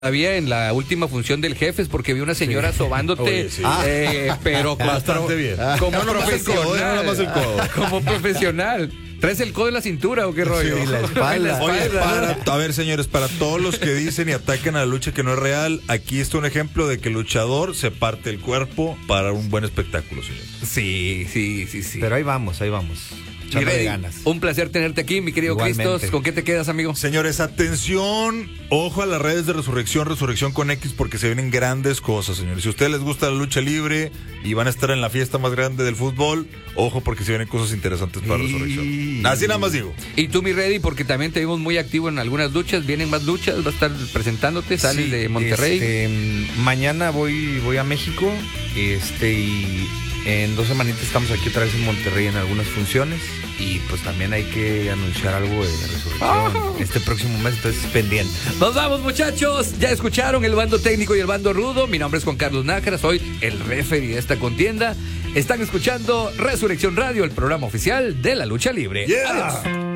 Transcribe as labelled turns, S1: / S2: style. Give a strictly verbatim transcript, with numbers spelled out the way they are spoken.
S1: Todavía en la última función del Jefes porque vi una señora sí. sobándote,
S2: Oye, sí.
S1: eh, pero
S2: bastante bien.
S1: Como
S2: no
S1: profesional,
S2: nada más el codo.
S1: Como profesional. ¿Traes el codo en la cintura o qué rollo?
S3: Sí, la espalda.
S2: Oye, para, a ver, señores, para todos los que dicen y atacan a la lucha que no es real, aquí está un ejemplo de que el luchador se parte el cuerpo para un buen espectáculo, señor.
S1: Sí, sí, sí, sí.
S3: Pero ahí vamos, ahí vamos.
S1: Rey, ganas. Un placer tenerte aquí, mi querido Cristos. ¿Con qué te quedas, amigo?
S2: Señores, atención, ojo a las redes de Resurrección, Resurrección con X, porque se vienen grandes cosas, señores. Si a ustedes les gusta la lucha libre y van a estar en la fiesta más grande del fútbol, ojo porque se vienen cosas interesantes para y... Resurrección. Así nada más digo.
S1: Y tú, mi Reddy, porque también te vimos muy activo en algunas luchas, vienen más luchas, vas a estar presentándote, sales sí, de Monterrey.
S3: Este, mañana voy, voy a México, este, y en dos semanitas estamos aquí otra vez en Monterrey en algunas funciones. Y pues también hay que anunciar algo de Resurrección oh. este próximo mes, entonces pendiente.
S1: Nos vamos, muchachos. Ya escucharon el bando técnico y el bando rudo. Mi nombre es Juan Carlos Nájera, soy el referee de esta contienda. Están escuchando Resurrección Radio, el programa oficial de la lucha libre.
S2: Yeah.
S1: Adiós.